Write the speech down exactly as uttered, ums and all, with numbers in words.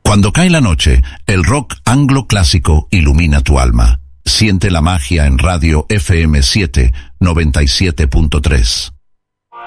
Cuando cae la noche, el rock anglo clásico ilumina tu alma. Siente la magia en Radio F M siete noventa y siete punto tres.